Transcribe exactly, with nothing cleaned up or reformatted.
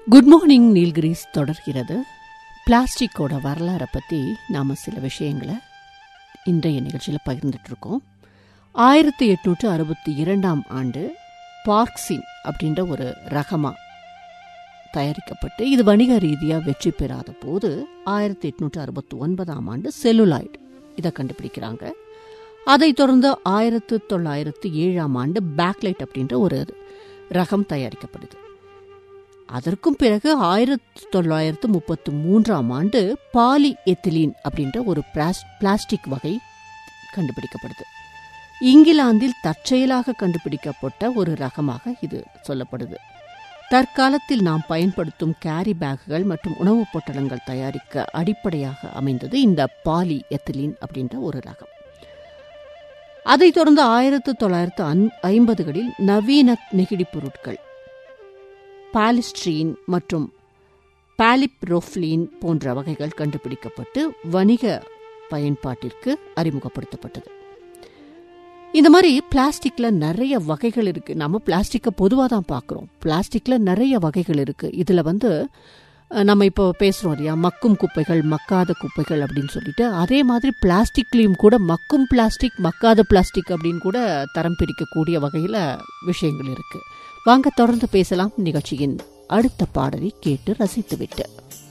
Good morning Nilgiris தொடர்கிறது. பிளாஸ்டிக்கோட வரலாறை பற்றி நாம் சில விஷயங்களை இன்றைய நிகழ்ச்சியில் பகிர்ந்துட்டு இருக்கோம். ஆயிரத்தி எட்நூற்று அறுபத்தி இரண்டாம் ஆண்டு பார்க்சின் அப்படின்ற ஒரு ரகமா தயாரிக்கப்பட்டு இது வணிக ரீதியாக வெற்றி பெறாத போது ஆயிரத்தி எட்நூற்று அறுபத்தி ஒன்பதாம் ஆண்டு செல்லுலாய்டு இதை கண்டுபிடிக்கிறாங்க. அதைத் தொடர்ந்து ஆயிரத்தி தொள்ளாயிரத்தி ஏழாம் ஆண்டு பேக்லைட் அப்படின்ற ஒரு ரகம் தயாரிக்கப்படுது. அதற்கும் பிறகு ஆயிரத்தி தொள்ளாயிரத்து முப்பத்தி மூன்றாம் ஆண்டு பாலி எத்திலீன் அப்படின்ற ஒரு பிளாஸ்டிக் வகை கண்டுபிடிக்கப்படுது. இங்கிலாந்தில் தற்செயலாக கண்டுபிடிக்கப்பட்ட ஒரு ரகமாக இது சொல்லப்படுது. தற்காலத்தில் நாம் பயன்படுத்தும் கேரி பேக்குகள் மற்றும் உணவுப் பொட்டலங்கள் தயாரிக்க அடிப்படையாக அமைந்தது இந்த பாலி எத்திலீன் அப்படின்ற ஒரு ரகம். அதைத் தொடர்ந்து ஆயிரத்தி தொள்ளாயிரத்து ஐம்பதுகளில் நவீன நெகிழி பொருட்கள் பாலிஸ்ட்ரீன் மற்றும் பாலிப்ரோஃப்லீன் போன்ற வகைகள் கண்டுபிடிக்கப்பட்டு வணிக பயன்பாட்டிற்கு அறிமுகப்படுத்தப்பட்டது. இந்த மாதிரி பிளாஸ்டிக்ல நிறைய வகைகள் இருக்கு. நம்ம பிளாஸ்டிக்கை பொதுவாக தான் பார்க்குறோம். பிளாஸ்டிக்ல நிறைய வகைகள் இருக்கு. இதுல வந்து நம்ம இப்போ பேசுறோம் இல்லையா, மக்கும் குப்பைகள் மக்காத குப்பைகள் அப்படின்னு சொல்லிட்டு, அதே மாதிரி பிளாஸ்டிக்லையும் கூட மக்கும் பிளாஸ்டிக் மக்காத பிளாஸ்டிக் அப்படின்னு கூட தரம் பிரிக்கக்கூடிய வகையில் விஷயங்கள் இருக்கு. வாங்க தொடர்ந்து பேசலாம். நிகழ்ச்சியின் அடுத்த பாடலை கேட்டு ரசித்துவிட்டு